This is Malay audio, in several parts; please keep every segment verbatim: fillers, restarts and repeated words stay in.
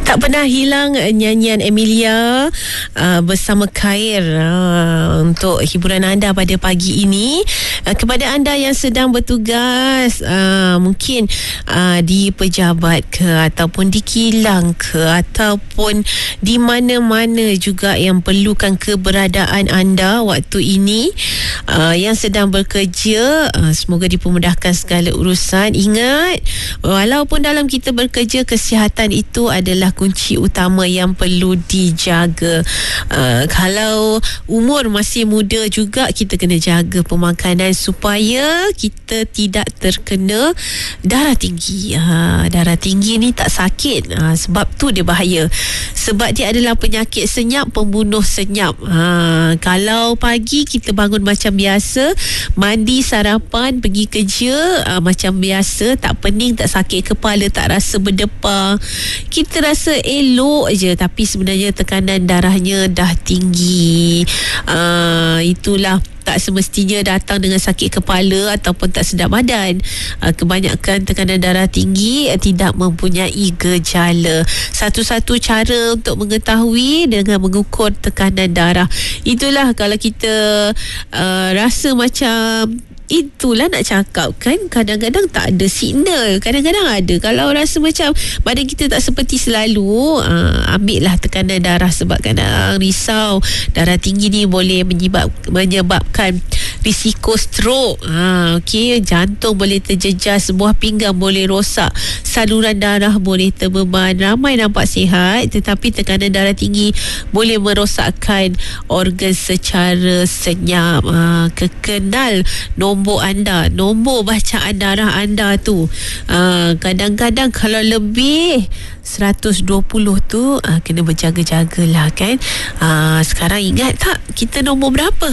Tak pernah hilang nyanyian Emilia uh, bersama Khair uh, untuk hiburan anda pada pagi ini. Uh, kepada anda yang sedang bertugas, uh, mungkin uh, di pejabat ke, ataupun di kilang ke, ataupun di mana-mana juga yang perlukan keberadaan anda waktu ini, uh, yang sedang bekerja, uh, semoga dipermudahkan segala urusan. Ingat, walaupun dalam kita bekerja, kesihatan itu adalah kunci utama yang perlu dijaga. Uh, kalau umur masih muda juga, kita kena jaga pemakanan supaya kita tidak terkena darah tinggi. Uh, darah tinggi ni tak sakit, uh, sebab tu dia bahaya. Sebab dia adalah penyakit senyap, pembunuh senyap. Uh, kalau pagi kita bangun macam biasa, mandi, sarapan, pergi kerja uh, macam biasa, tak pening, tak sakit kepala, tak rasa berdepar, kita rasa elok je, tapi sebenarnya tekanan darahnya dah tinggi. Uh, itulah tak semestinya datang dengan sakit kepala ataupun tak sedap badan. Uh, kebanyakan tekanan darah tinggi uh, tidak mempunyai gejala. Satu-satu cara untuk mengetahui dengan mengukur tekanan darah. Itulah kalau kita uh, rasa macam, itulah nak cakap kan, kadang-kadang tak ada signal, kadang-kadang ada. Kalau rasa macam badan kita tak seperti selalu, uh, ambil lah tekanan darah, sebab kadang risau darah tinggi ni boleh menyebab, menyebabkan risiko stroke. uh, okay, jantung boleh terjejas, sebuah pinggang boleh rosak, saluran darah boleh terbeban. Ramai nampak sihat, tetapi tekanan darah tinggi boleh merosakkan organ secara senyap. uh, kekenal nombor anda, nombor bacaan darah anda tu. Uh, kadang-kadang kalau lebih seratus dua puluh tu, uh, kena berjaga-jagalah kan. Uh, sekarang ingat tak kita nombor berapa?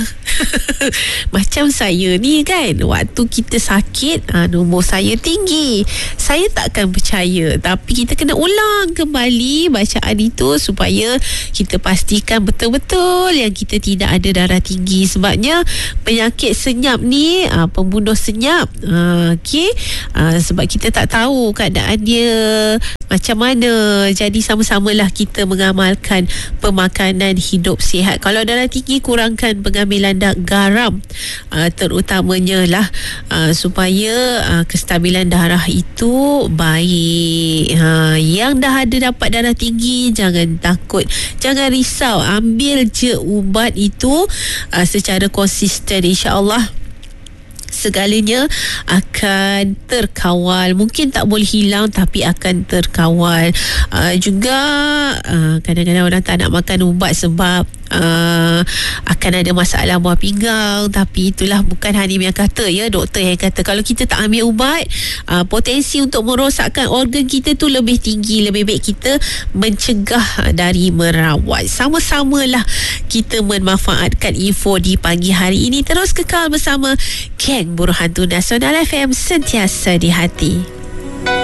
Macam saya ni kan, waktu kita sakit, uh, nombor saya tinggi. Saya takkan percaya, tapi kita kena ulang kembali bacaan itu supaya kita pastikan betul-betul yang kita tidak ada darah tinggi. Sebabnya penyakit senyap ni uh, pembunuh senyap. uh, okay? uh, sebab kita tak tahu keadaan dia macam mana. Jadi sama-samalah kita mengamalkan pemakanan hidup sihat. Kalau darah tinggi, kurangkan pengambilan da- garam, uh, terutamanya lah, uh, supaya uh, kestabilan darah itu baik. uh, Yang dah ada dapat darah tinggi, jangan takut, jangan risau, ambil je ubat itu uh, secara konsisten. InsyaAllah segalanya akan terkawal. Mungkin tak boleh hilang, tapi akan terkawal. Uh, juga uh, kadang-kadang orang tak nak makan ubat sebab Uh, akan ada masalah buah pinggang. Tapi itulah bukan Hanim yang kata, ya, doktor yang kata. Kalau kita tak ambil ubat, uh, potensi untuk merosakkan organ kita tu lebih tinggi. Lebih baik kita mencegah dari merawat. Sama-samalah kita memanfaatkan info di pagi hari ini. Terus kekal bersama Ken Burhantun Nasional F M, sentiasa di hati.